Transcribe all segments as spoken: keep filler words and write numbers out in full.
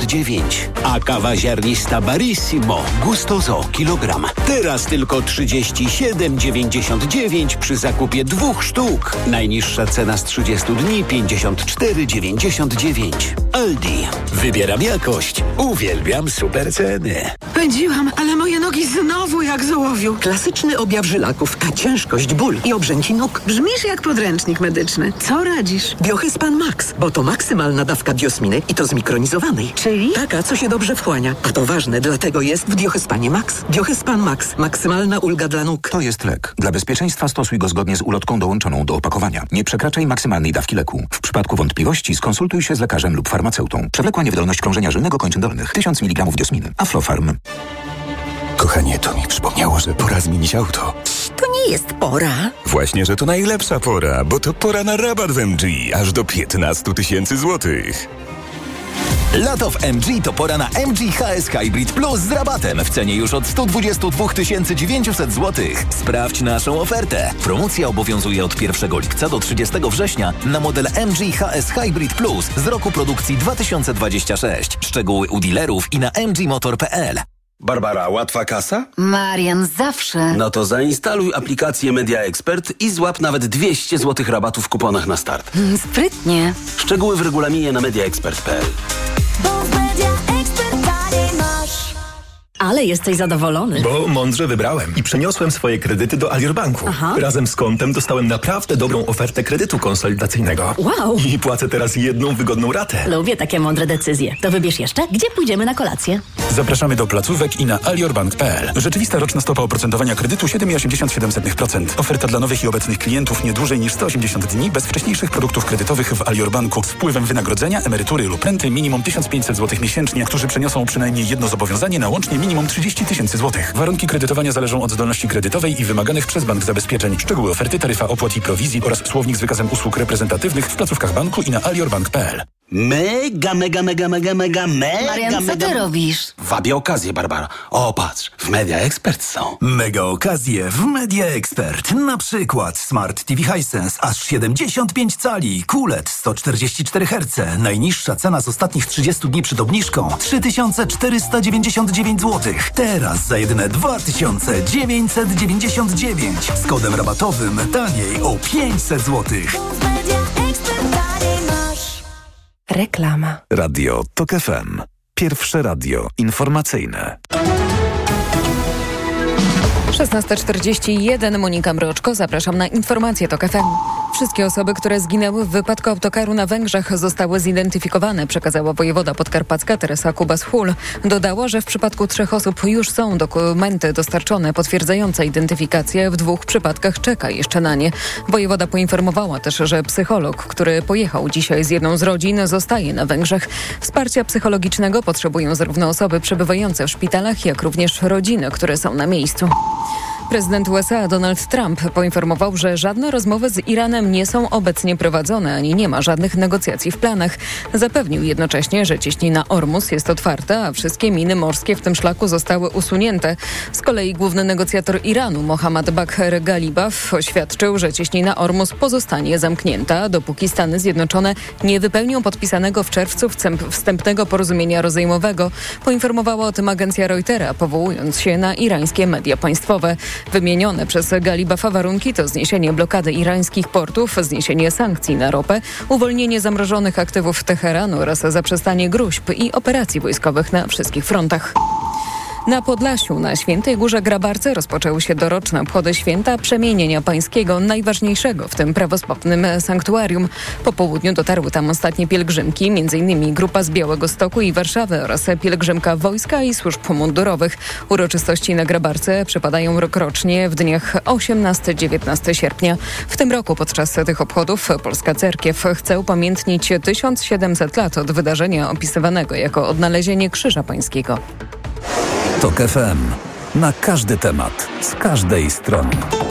dziewięćdziesiąt dziewięć. A kawa ziarnista Barissimo Gustoso kilogram. Teraz tylko trzydzieści siedem dziewięćdziesiąt dziewięć przy zakupie dwóch sztuk. Najniższa cena z trzydziestu dni pięćdziesiąt cztery dziewięćdziesiąt dziewięć. Aldi. Wybieram jakość. Uwielbiam super ceny. Pędziłam, ale moje nogi znowu jak z ołowiu. Klasyczny objaw żylaków, a ciężkość, ból i obrzęki nóg. Brzmisz jak podręcznik medyczny. Co radzisz? Biohyspan Max, bo to maksymalna dawka diosminy i to zmikronizowanej. Czyli? Taka, co się dobrze wchłania. A to ważne, dlatego jest w Biohyspanie Max. Biohyspan Max. Maksymalna ulga dla nóg. To jest lek. Dla bezpieczeństwa stosuj go zgodnie z ulotką dołączoną do opakowania. Nie przekraczaj maksymalnej dawki leku. W przypadku wątpliwości skonsultuj się z lekarzem lub farmaceutą. Przewlekła niewydolność krążenia żylnego kończyn dolnych. tysiąc miligramów diosminy. Aflofarm. Kochanie, to mi przypomniało, że pora zmienić auto. To nie jest pora. Właśnie, że to najlepsza pora, bo to pora na rabat w M G. Aż do piętnaście tysięcy złotych. Lato w M G to pora na M G H S Hybrid Plus z rabatem w cenie już od sto dwadzieścia dwa tysiące dziewięćset złotych. Sprawdź naszą ofertę. Promocja obowiązuje od pierwszego lipca do trzydziestego września na model M G H S Hybrid Plus z roku produkcji dwa tysiące dwudziestego szóstego. Szczegóły u dealerów i na m g motor kropka p l. Barbara, łatwa kasa? Marian, zawsze. No to zainstaluj aplikację Media Expert i złap nawet dwieście złotych rabatu w kuponach na start. Mm, sprytnie. Szczegóły w regulaminie na media expert kropka p l. Bo w Media Expert taniej masz. Ale jesteś zadowolony. Bo mądrze wybrałem i przeniosłem swoje kredyty do Alior Banku. Aha. Razem z kontem dostałem naprawdę dobrą ofertę kredytu konsolidacyjnego. Wow. I płacę teraz jedną wygodną ratę. Lubię takie mądre decyzje. To wybierz jeszcze, gdzie pójdziemy na kolację. Zapraszamy do placówek i na alior bank kropka p l. Rzeczywista roczna stopa oprocentowania kredytu siedem przecinek osiemdziesiąt siedem procent. Oferta dla nowych i obecnych klientów nie dłużej niż sto osiemdziesiąt dni bez wcześniejszych produktów kredytowych w Alior Banku z wpływem wynagrodzenia, emerytury lub renty minimum tysiąc pięćset złotych miesięcznie, którzy przeniosą przynajmniej jedno zobowiązanie na łącznie minimum trzydzieści tysięcy złotych. Warunki kredytowania zależą od zdolności kredytowej i wymaganych przez bank zabezpieczeń. Szczegóły oferty, taryfa opłat i prowizji oraz słownik z wykazem usług reprezentatywnych w placówkach banku i na alior bank kropka p l. Mega, mega, mega, mega, mega, mega, Marian, co mega... ty robisz? Wabię okazję, Barbara. O, patrz, w Media Expert są. Mega okazje w Media Expert. Na przykład Smart T V Hisense aż siedemdziesiąt pięć cali, Q L E D sto czterdzieści cztery herce. Najniższa cena z ostatnich trzydziestu dni przed obniżką trzy tysiące czterysta dziewięćdziesiąt dziewięć złotych. Teraz za jedyne dwa tysiące dziewięćset dziewięćdziesiąt dziewięć. Z kodem rabatowym taniej o pięćset złotych. Reklama. Radio TOK F M. Pierwsze radio informacyjne. szesnasta czterdzieści jeden, Monika Mroczko, zapraszam na informacje TOK F M. Wszystkie osoby, które zginęły w wypadku autokaru na Węgrzech zostały zidentyfikowane, przekazała wojewoda podkarpacka Teresa Kubas-Hul. Dodała, że w przypadku trzech osób już są dokumenty dostarczone potwierdzające identyfikację, w dwóch przypadkach czeka jeszcze na nie. Wojewoda poinformowała też, że psycholog, który pojechał dzisiaj z jedną z rodzin, zostaje na Węgrzech. Wsparcia psychologicznego potrzebują zarówno osoby przebywające w szpitalach, jak również rodziny, które są na miejscu. Prezydent U S A Donald Trump poinformował, że żadne rozmowy z Iranem nie są obecnie prowadzone, ani nie ma żadnych negocjacji w planach. Zapewnił jednocześnie, że cieśnina Ormus jest otwarta, a wszystkie miny morskie w tym szlaku zostały usunięte. Z kolei główny negocjator Iranu Mohammad Bagher Galibaf oświadczył, że cieśnina Ormus pozostanie zamknięta, dopóki Stany Zjednoczone nie wypełnią podpisanego w czerwcu wstępnego porozumienia rozejmowego. Poinformowała o tym agencja Reutera, powołując się na irańskie media państwowe. Wymienione przez Galibafa warunki to zniesienie blokady irańskich portów, zniesienie sankcji na ropę, uwolnienie zamrożonych aktywów Teheranu oraz zaprzestanie gróźb i operacji wojskowych na wszystkich frontach. Na Podlasiu, na Świętej Górze Grabarce rozpoczęły się doroczne obchody Święta Przemienienia Pańskiego, najważniejszego w tym prawosławnym sanktuarium. Po południu dotarły tam ostatnie pielgrzymki, m.in. grupa z Białegostoku i Warszawy oraz pielgrzymka wojska i służb mundurowych. Uroczystości na Grabarce przypadają rokrocznie w dniach osiemnastego do dziewiętnastego sierpnia. W tym roku podczas tych obchodów Polska Cerkiew chce upamiętnić tysiąc siedemset lat od wydarzenia opisywanego jako odnalezienie Krzyża Pańskiego. TOK F M. Na każdy temat, z każdej strony.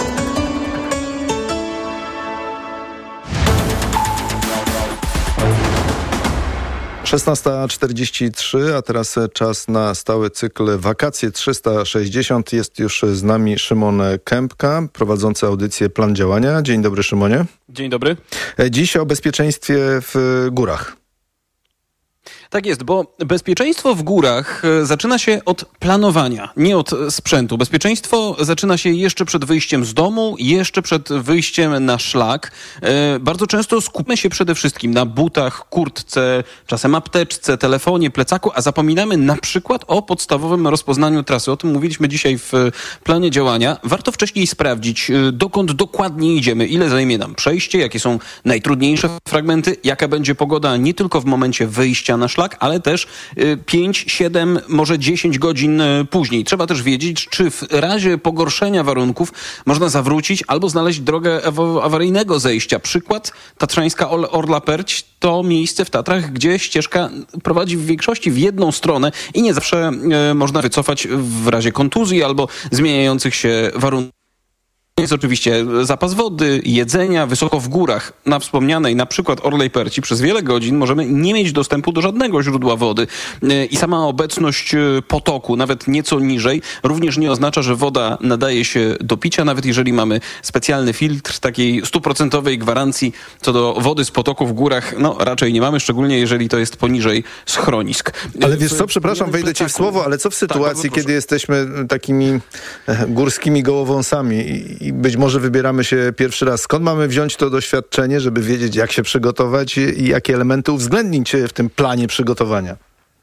szesnasta czterdzieści trzy, a teraz czas na stały cykl Wakacje trzysta sześćdziesiąt. Jest już z nami Szymon Kępka, prowadzący audycję Plan Działania. Dzień dobry, Szymonie. Dzień dobry. Dziś o bezpieczeństwie w górach. Tak jest, bo bezpieczeństwo w górach zaczyna się od planowania, nie od sprzętu. Bezpieczeństwo zaczyna się jeszcze przed wyjściem z domu, jeszcze przed wyjściem na szlak. Bardzo często skupmy się przede wszystkim na butach, kurtce, czasem apteczce, telefonie, plecaku, a zapominamy na przykład o podstawowym rozpoznaniu trasy. O tym mówiliśmy dzisiaj w planie działania. Warto wcześniej sprawdzić, dokąd dokładnie idziemy, ile zajmie nam przejście, jakie są najtrudniejsze fragmenty, jaka będzie pogoda nie tylko w momencie wyjścia na szlak, ale też pięć, siedem, może dziesięć godzin później. Trzeba też wiedzieć, czy w razie pogorszenia warunków można zawrócić albo znaleźć drogę awaryjnego zejścia. Przykład Tatrzańska Orla Perć to miejsce w Tatrach, gdzie ścieżka prowadzi w większości w jedną stronę i nie zawsze e, można wycofać w razie kontuzji albo zmieniających się warunków. Jest oczywiście zapas wody, jedzenia, wysoko w górach. Na wspomnianej na przykład Orlej Perci przez wiele godzin możemy nie mieć dostępu do żadnego źródła wody. I sama obecność potoku, nawet nieco niżej, również nie oznacza, że woda nadaje się do picia, nawet jeżeli mamy specjalny filtr takiej stuprocentowej gwarancji co do wody z potoku w górach, no raczej nie mamy, szczególnie jeżeli to jest poniżej schronisk. Ale wiesz co, przepraszam, wejdę ci w słowo, ale co w sytuacji, tak, kiedy jesteśmy takimi górskimi gołowąsami i być może wybieramy się pierwszy raz. Skąd mamy wziąć to doświadczenie, żeby wiedzieć, jak się przygotować i jakie elementy uwzględnić w tym planie przygotowania?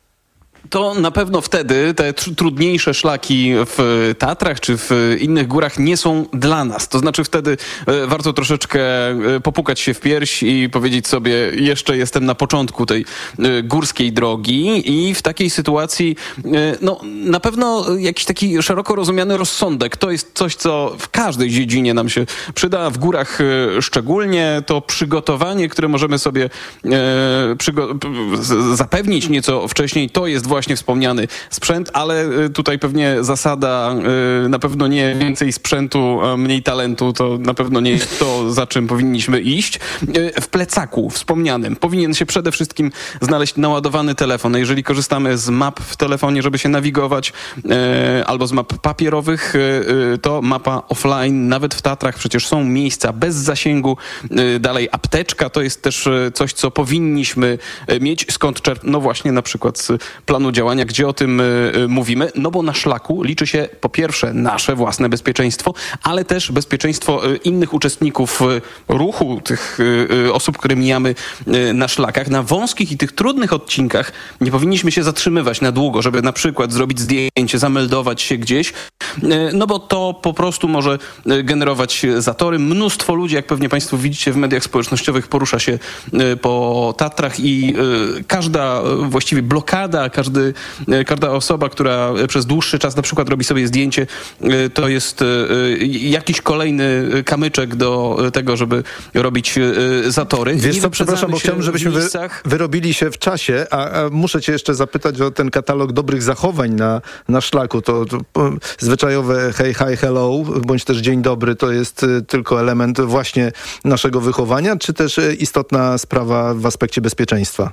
To na pewno wtedy te tr- trudniejsze szlaki w Tatrach czy w innych górach nie są dla nas. To znaczy wtedy e, warto troszeczkę e, popukać się w pierś i powiedzieć sobie, jeszcze jestem na początku tej e, górskiej drogi i w takiej sytuacji e, no na pewno jakiś taki szeroko rozumiany rozsądek. To jest coś, co w każdej dziedzinie nam się przyda, w górach e, szczególnie. To przygotowanie, które możemy sobie e, przygo- p- zapewnić nieco wcześniej, to jest właśnie wspomniany sprzęt, ale tutaj pewnie zasada na pewno nie więcej sprzętu, mniej talentu, to na pewno nie jest to, za czym powinniśmy iść. W plecaku wspomnianym powinien się przede wszystkim znaleźć naładowany telefon. Jeżeli korzystamy z map w telefonie, żeby się nawigować, albo z map papierowych, to mapa offline, nawet w Tatrach przecież są miejsca bez zasięgu. Dalej apteczka to jest też coś, co powinniśmy mieć. Skąd czerpać? No właśnie na przykład z planu działania, gdzie o tym y, mówimy, no bo na szlaku liczy się po pierwsze nasze własne bezpieczeństwo, ale też bezpieczeństwo y, innych uczestników y, ruchu, tych y, osób, które mijamy y, na szlakach. Na wąskich i tych trudnych odcinkach nie powinniśmy się zatrzymywać na długo, żeby na przykład zrobić zdjęcie, zameldować się gdzieś, y, no bo to po prostu może y, generować zatory. Mnóstwo ludzi, jak pewnie państwo widzicie w mediach społecznościowych, porusza się y, po Tatrach i y, każda y, właściwie blokada, każdy Każda osoba, która przez dłuższy czas na przykład robi sobie zdjęcie, to jest jakiś kolejny kamyczek do tego, żeby robić zatory. Wiesz co, przepraszam, bo chciałbym, żebyśmy wy, wyrobili się w czasie, a, a muszę cię jeszcze zapytać o ten katalog dobrych zachowań na, na szlaku. To, to zwyczajowe hej, hi, hello, bądź też dzień dobry, to jest tylko element właśnie naszego wychowania, czy też istotna sprawa w aspekcie bezpieczeństwa?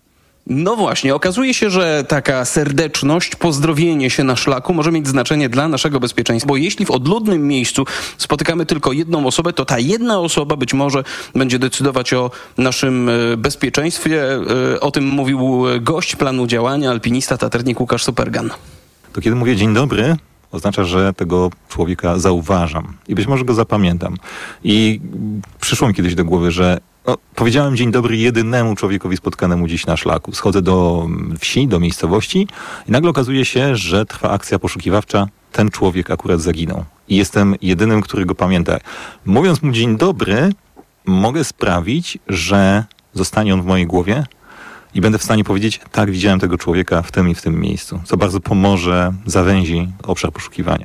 No właśnie, okazuje się, że taka serdeczność, pozdrowienie się na szlaku może mieć znaczenie dla naszego bezpieczeństwa, bo jeśli w odludnym miejscu spotykamy tylko jedną osobę, to ta jedna osoba być może będzie decydować o naszym bezpieczeństwie. O tym mówił gość planu działania, alpinista, taternik Łukasz Supergan. To kiedy mówię dzień dobry, oznacza, że tego człowieka zauważam i być może go zapamiętam. I przyszło mi kiedyś do głowy, że no, powiedziałem dzień dobry jedynemu człowiekowi spotkanemu dziś na szlaku. Schodzę do wsi, do miejscowości i nagle okazuje się, że trwa akcja poszukiwawcza. Ten człowiek akurat zaginął. I jestem jedynym, który go pamięta. Mówiąc mu dzień dobry, mogę sprawić, że zostanie on w mojej głowie i będę w stanie powiedzieć, tak, widziałem tego człowieka w tym i w tym miejscu. Co bardzo pomoże, zawęzi obszar poszukiwania.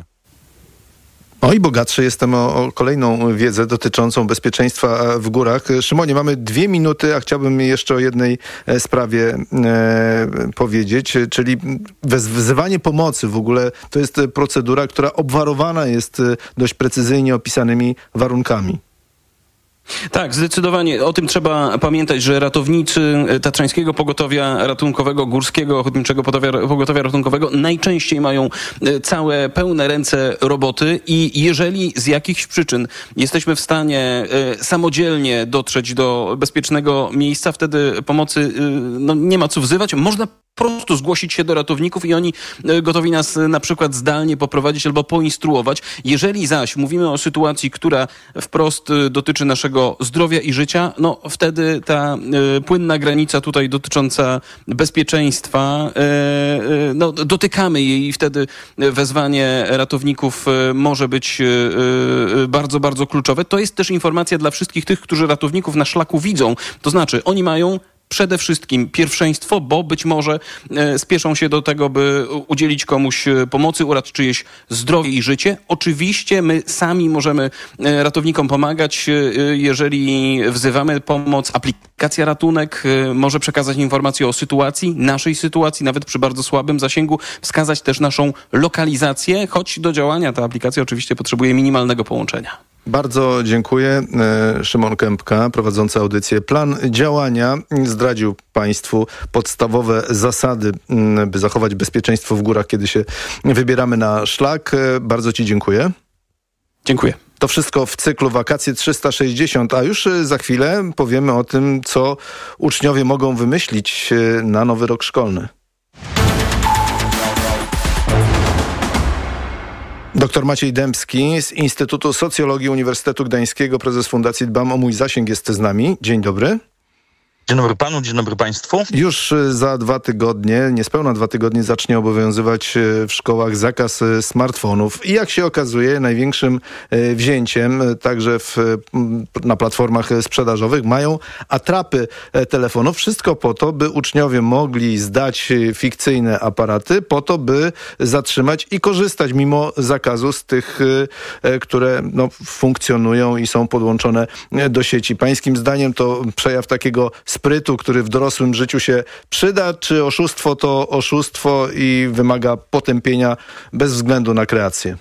Oj, bogatszy jestem o, o kolejną wiedzę dotyczącą bezpieczeństwa w górach. Szymonie, mamy dwie minuty, a chciałbym jeszcze o jednej sprawie e, powiedzieć, czyli wzywanie pomocy w ogóle to jest procedura, która obwarowana jest dość precyzyjnie opisanymi warunkami. Tak, zdecydowanie. O tym trzeba pamiętać, że ratownicy Tatrzańskiego Pogotowia Ratunkowego, Górskiego Ochotniczego Pogotowia Ratunkowego najczęściej mają całe, pełne ręce roboty i jeżeli z jakichś przyczyn jesteśmy w stanie samodzielnie dotrzeć do bezpiecznego miejsca, wtedy pomocy no, nie ma co wzywać. Można po prostu zgłosić się do ratowników i oni gotowi nas na przykład zdalnie poprowadzić albo poinstruować. Jeżeli zaś mówimy o sytuacji, która wprost dotyczy naszego zdrowia i życia, no wtedy ta y, płynna granica tutaj dotycząca bezpieczeństwa, y, y, no dotykamy jej i wtedy wezwanie ratowników y, może być y, y, bardzo, bardzo kluczowe. To jest też informacja dla wszystkich tych, którzy ratowników na szlaku widzą. To znaczy, oni mają przede wszystkim pierwszeństwo, bo być może e, spieszą się do tego, by udzielić komuś pomocy, uratować czyjeś zdrowie i życie. Oczywiście my sami możemy e, ratownikom pomagać, e, jeżeli wzywamy pomoc. Aplikacja Ratunek e, może przekazać informacje o sytuacji, naszej sytuacji, nawet przy bardzo słabym zasięgu, wskazać też naszą lokalizację, choć do działania ta aplikacja oczywiście potrzebuje minimalnego połączenia. Bardzo dziękuję. Szymon Kępka, prowadzący audycję Plan Działania, zdradził Państwu podstawowe zasady, by zachować bezpieczeństwo w górach, kiedy się wybieramy na szlak. Bardzo Ci dziękuję. Dziękuję. To wszystko w cyklu Wakacje trzysta sześćdziesiąt, a już za chwilę powiemy o tym, co uczniowie mogą wymyślić na nowy rok szkolny. Doktor Maciej Dębski z Instytutu Socjologii Uniwersytetu Gdańskiego, prezes Fundacji Dbam o mój zasięg, jest z nami. Dzień dobry. Dzień dobry panu, dzień dobry państwu. Już za dwa tygodnie, niespełna dwa tygodnie zacznie obowiązywać w szkołach zakaz smartfonów. I jak się okazuje, największym wzięciem, także w, na platformach sprzedażowych, mają atrapy telefonów. Wszystko po to, by uczniowie mogli zdać fikcyjne aparaty, po to, by zatrzymać i korzystać mimo zakazu z tych, które no, funkcjonują i są podłączone do sieci. Pańskim zdaniem to przejaw takiego sprytu, który w dorosłym życiu się przyda, czy oszustwo to oszustwo i wymaga potępienia bez względu na kreację?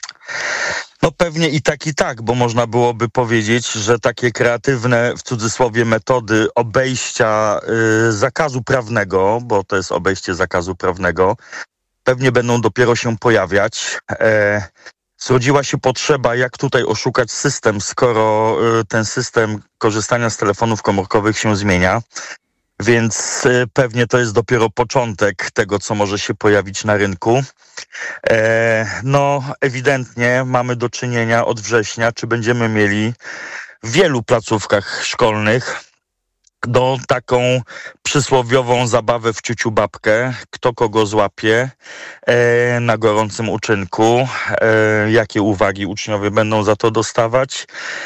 No pewnie i tak, i tak, bo można byłoby powiedzieć, że takie kreatywne, w cudzysłowie, metody obejścia y, zakazu prawnego, bo to jest obejście zakazu prawnego, pewnie będą dopiero się pojawiać. E, Zrodziła się potrzeba, jak tutaj oszukać system, skoro y, ten system korzystania z telefonów komórkowych się zmienia. Więc y, pewnie to jest dopiero początek tego, co może się pojawić na rynku. E, no, ewidentnie mamy do czynienia od września, czy będziemy mieli w wielu placówkach szkolnych do taką przysłowiową zabawę w ciuciu babkę, kto kogo złapie e, na gorącym uczynku, e, jakie uwagi uczniowie będą za to dostawać.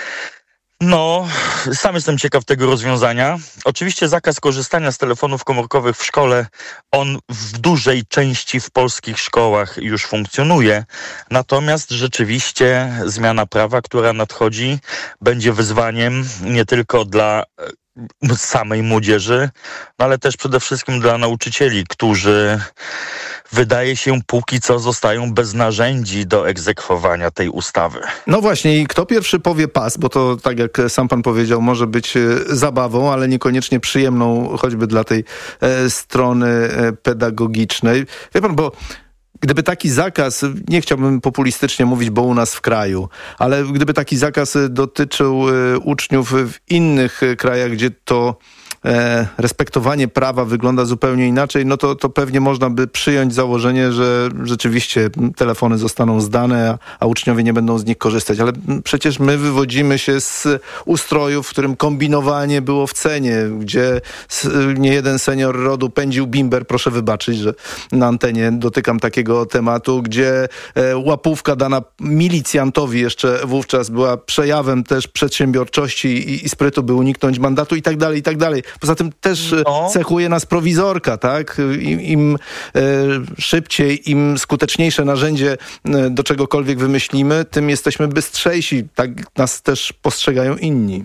No, sam jestem ciekaw tego rozwiązania. Oczywiście zakaz korzystania z telefonów komórkowych w szkole, on w dużej części w polskich szkołach już funkcjonuje. Natomiast rzeczywiście zmiana prawa, która nadchodzi, będzie wyzwaniem nie tylko dla samej młodzieży, no ale też przede wszystkim dla nauczycieli, którzy wydaje się póki co zostają bez narzędzi do egzekwowania tej ustawy. No właśnie, i kto pierwszy powie pas, bo to, tak jak sam pan powiedział, może być zabawą, ale niekoniecznie przyjemną, choćby dla tej e, strony e, pedagogicznej. Wie pan, bo gdyby taki zakaz, nie chciałbym populistycznie mówić, bo u nas w kraju, ale gdyby taki zakaz dotyczył e, uczniów w innych krajach, gdzie to e, respektowanie prawa wygląda zupełnie inaczej, no to, to pewnie można by przyjąć założenie, że rzeczywiście telefony zostaną zdane, a, a uczniowie nie będą z nich korzystać. Ale przecież my wywodzimy się z ustrojów, w którym kombinowanie było w cenie, gdzie nie jeden senior rodu pędził bimber, proszę wybaczyć, że na antenie dotykam takiego tematu, gdzie e, łapówka dana milicjantowi jeszcze wówczas była przejawem też przedsiębiorczości i, i sprytu, by uniknąć mandatu i tak dalej, i tak dalej. Poza tym też no. cechuje nas prowizorka, tak? Im, im e, szybciej, im skuteczniejsze narzędzie e, do czegokolwiek wymyślimy, tym jesteśmy bystrzejsi. Tak nas też postrzegają inni.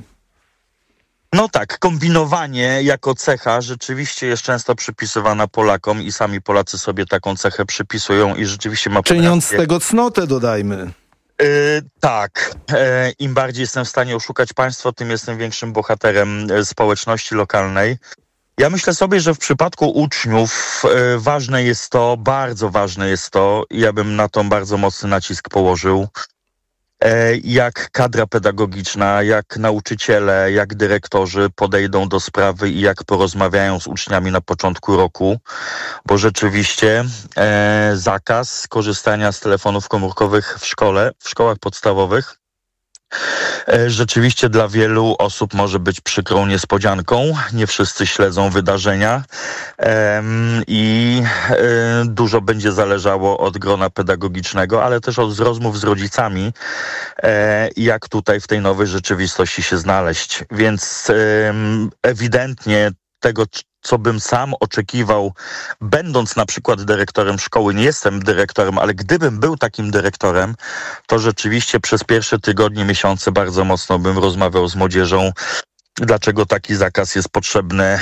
No tak, kombinowanie jako cecha rzeczywiście jest często przypisywana Polakom i sami Polacy sobie taką cechę przypisują i rzeczywiście ma... Czyniąc z tego cnotę, dodajmy. Yy, tak. Yy, Im bardziej jestem w stanie oszukać państwo, tym jestem większym bohaterem yy, społeczności lokalnej. Ja myślę sobie, że w przypadku uczniów yy, ważne jest to, bardzo ważne jest to, ja bym na to bardzo mocny nacisk położył, jak kadra pedagogiczna, jak nauczyciele, jak dyrektorzy podejdą do sprawy i jak porozmawiają z uczniami na początku roku, bo rzeczywiście e, zakaz korzystania z telefonów komórkowych w szkole, w szkołach podstawowych e, rzeczywiście dla wielu osób może być przykrą niespodzianką. Nie wszyscy śledzą wydarzenia e, i e, dużo będzie zależało od grona pedagogicznego, ale też od rozmów z rodzicami, e, jak tutaj w tej nowej rzeczywistości się znaleźć. Więc e, ewidentnie tego, co bym sam oczekiwał, będąc na przykład dyrektorem szkoły, nie jestem dyrektorem, ale gdybym był takim dyrektorem, to rzeczywiście przez pierwsze tygodnie, miesiące bardzo mocno bym rozmawiał z młodzieżą, dlaczego taki zakaz jest potrzebny,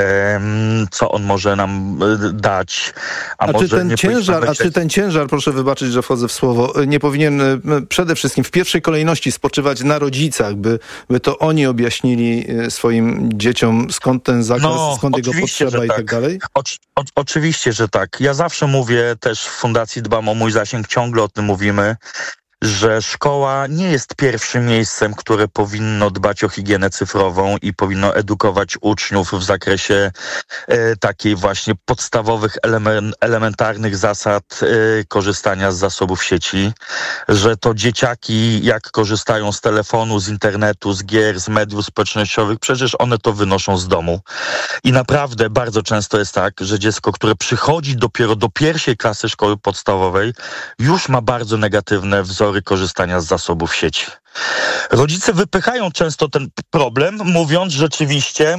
co on może nam dać. A, A, może czy ten nie ciężar, a myśleć... czy ten ciężar, proszę wybaczyć, że wchodzę w słowo, nie powinien przede wszystkim w pierwszej kolejności spoczywać na rodzicach, by, by to oni objaśnili swoim dzieciom, skąd ten zakaz, no, skąd jego potrzeba i tak, tak dalej? O, o, oczywiście, że tak. Ja zawsze mówię też w Fundacji Dbam o Mój Zasięg, ciągle o tym mówimy, że szkoła nie jest pierwszym miejscem, które powinno dbać o higienę cyfrową i powinno edukować uczniów w zakresie e, takiej właśnie podstawowych, elemen, elementarnych zasad e, korzystania z zasobów sieci, że to dzieciaki jak korzystają z telefonu, z internetu, z gier, z mediów społecznościowych, przecież one to wynoszą z domu. I naprawdę bardzo często jest tak, że dziecko, które przychodzi dopiero do pierwszej klasy szkoły podstawowej, już ma bardzo negatywne wzory korzystania z zasobów sieci. Rodzice wypychają często ten problem, mówiąc rzeczywiście,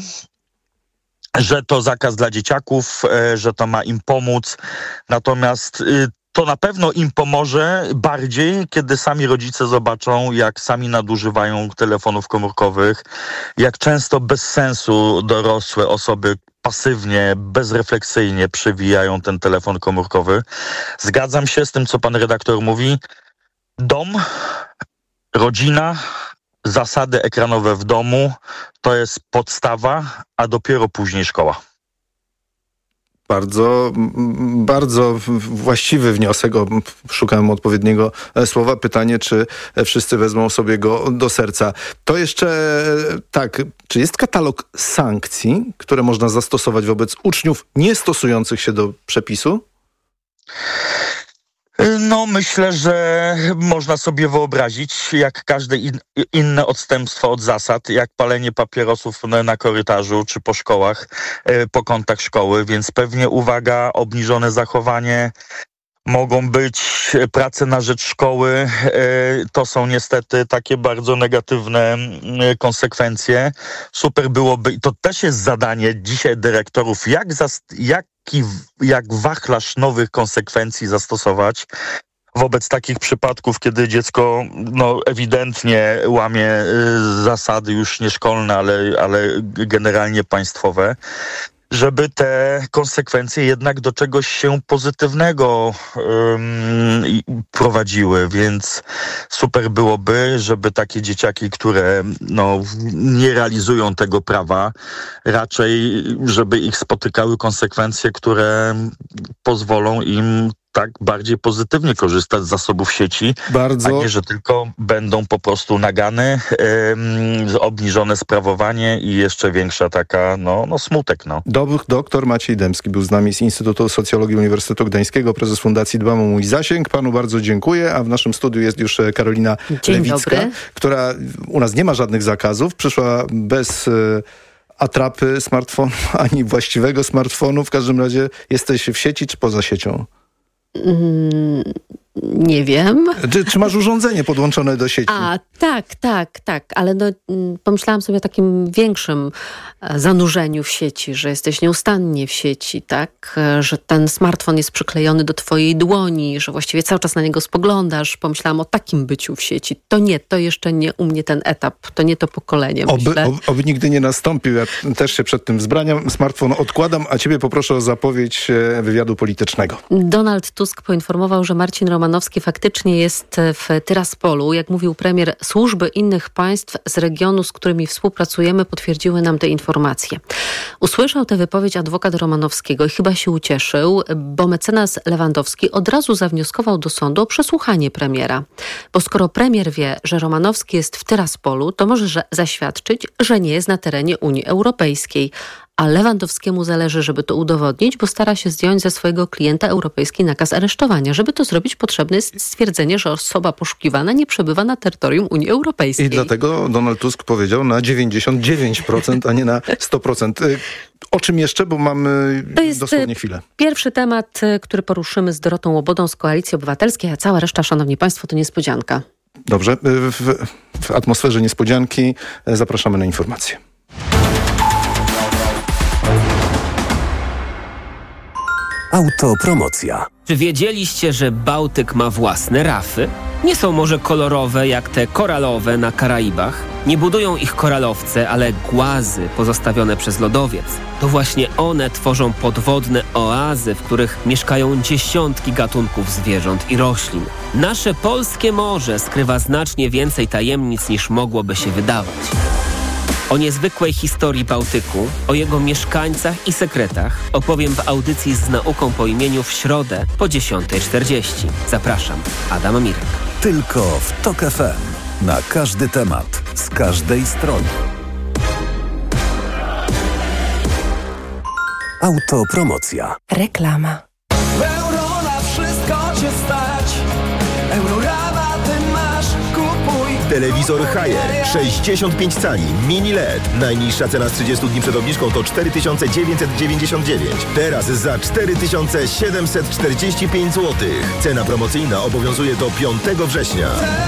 że to zakaz dla dzieciaków, że to ma im pomóc. Natomiast to na pewno im pomoże bardziej, kiedy sami rodzice zobaczą, jak sami nadużywają telefonów komórkowych, jak często bez sensu dorosłe osoby pasywnie, bezrefleksyjnie przewijają ten telefon komórkowy. Zgadzam się z tym, co pan redaktor mówi. Dom, rodzina, zasady ekranowe w domu to jest podstawa, a dopiero później szkoła. Bardzo, bardzo właściwy wniosek. O, szukałem odpowiedniego słowa. Pytanie, czy wszyscy wezmą sobie go do serca. To jeszcze tak, czy jest katalog sankcji, które można zastosować wobec uczniów nie stosujących się do przepisu? No myślę, że można sobie wyobrazić, jak każde in, inne odstępstwo od zasad, jak palenie papierosów na, na korytarzu czy po szkołach, po kątach szkoły, więc pewnie uwaga, obniżone zachowanie, mogą być prace na rzecz szkoły. To są niestety takie bardzo negatywne konsekwencje. Super byłoby, i to też jest zadanie dzisiaj dyrektorów, jak, zas, jak, jak wachlarz nowych konsekwencji zastosować wobec takich przypadków, kiedy dziecko no, ewidentnie łamie zasady już nie szkolne, ale, ale generalnie państwowe, żeby te konsekwencje jednak do czegoś się pozytywnego um, prowadziły, więc super byłoby, żeby takie dzieciaki, które no, nie realizują tego prawa, raczej żeby ich spotykały konsekwencje, które pozwolą im tak bardziej pozytywnie korzystać z zasobów sieci, Bardzo... a nie, że tylko będą po prostu nagany, yy, obniżone sprawowanie i jeszcze większa taka, no, no smutek, no. Doktor Maciej Dębski był z nami z Instytutu Socjologii Uniwersytetu Gdańskiego, prezes Fundacji Dbam o Mój Zasięg. Panu bardzo dziękuję, a w naszym studiu jest już Karolina Dzień Lewicka, dobry. która u nas nie ma żadnych zakazów, przyszła bez... Yy, atrapy smartfonu, ani właściwego smartfonu. W każdym razie jesteś w sieci czy poza siecią? Mm, nie wiem. Czy, czy masz urządzenie podłączone do sieci? A, tak, tak, tak, ale no, mm, pomyślałam sobie o takim większym e, zanurzeniu w sieci, że jesteś nieustannie w sieci, tak? E, że ten smartfon jest przyklejony do twojej dłoni, że właściwie cały czas na niego spoglądasz. Pomyślałam o takim byciu w sieci. To nie, to jeszcze nie u mnie ten etap, to nie to pokolenie, oby, myślę. Oby, oby nigdy nie nastąpił. Ja też się przed tym wzbraniam. Smartfon odkładam, a ciebie poproszę o zapowiedź wywiadu politycznego. Donald Tusk poinformował, że Marcin Romanowski Romanowski faktycznie jest w Tyraspolu. Jak mówił premier, służby innych państw z regionu, z którymi współpracujemy, potwierdziły nam te informacje. Usłyszał tę wypowiedź adwokat Romanowskiego i chyba się ucieszył, bo mecenas Lewandowski od razu zawnioskował do sądu o przesłuchanie premiera. Bo skoro premier wie, że Romanowski jest w Tyraspolu, to może że zaświadczyć, że nie jest na terenie Unii Europejskiej. A Lewandowskiemu zależy, żeby to udowodnić, bo stara się zdjąć ze swojego klienta europejski nakaz aresztowania. Żeby to zrobić, potrzebne jest stwierdzenie, że osoba poszukiwana nie przebywa na terytorium Unii Europejskiej. I dlatego Donald Tusk powiedział na dziewięćdziesiąt dziewięć procent, a nie na sto procent. O czym jeszcze, bo mamy to jest dosłownie chwilę. Pierwszy temat, który poruszymy z Dorotą Łobodą z Koalicji Obywatelskiej, a cała reszta, szanowni państwo, to niespodzianka. Dobrze. W, w atmosferze niespodzianki zapraszamy na informacje. Autopromocja. Czy wiedzieliście, że Bałtyk ma własne rafy? Nie są może kolorowe jak te koralowe na Karaibach. Nie budują ich koralowce, ale głazy pozostawione przez lodowiec. To właśnie one tworzą podwodne oazy, w których mieszkają dziesiątki gatunków zwierząt i roślin. Nasze polskie morze skrywa znacznie więcej tajemnic niż mogłoby się wydawać. O niezwykłej historii Bałtyku, o jego mieszkańcach i sekretach opowiem w audycji z nauką po imieniu w środę po dziesiąta czterdzieści. Zapraszam, Adam Mirek. Tylko w TOK F M. Na każdy temat, z każdej strony. Autopromocja. Reklama. W euro na wszystko cię stać. Eurorabaty masz, kupuj. Telewizor Haier sześćdziesiąt pięć cali, mini L E D. Najniższa cena z trzydziestu dni przed obniżką to cztery tysiące dziewięćset dziewięćdziesiąt dziewięć. Teraz za cztery tysiące siedemset czterdzieści pięć złotych. Cena promocyjna obowiązuje do piątego września.